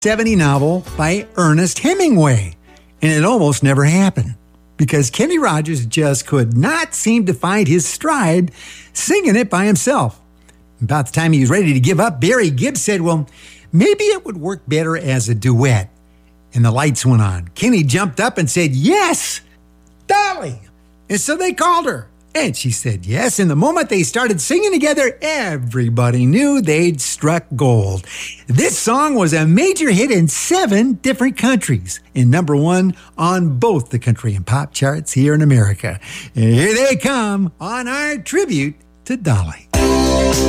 70 novel by Ernest Hemingway, and it almost never happened because Kenny Rogers just could not seem to find his stride singing it by himself. About the time he was ready to give up, Barry Gibb said, well, maybe it would work better as a duet. And the lights went on. Kenny jumped up and said, yes, Dolly. And so they called her. And she said yes, and the moment they started singing together, everybody knew they'd struck gold. This song was a major hit in 7 different countries, and number 1 on both the country and pop charts here in America. And here they come on our tribute to Dolly.